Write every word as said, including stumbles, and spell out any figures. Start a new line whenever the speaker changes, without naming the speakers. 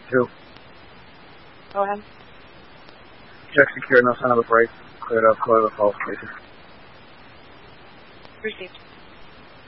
two.
Go ahead.
Check secure, no sign of a break. Cleared up, clear the false cases.
Received.